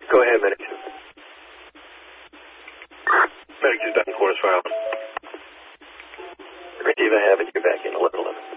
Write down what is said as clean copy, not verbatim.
Go ahead, Medic. Medic is down, Forest File. Receive, I have it. You're back in 1111.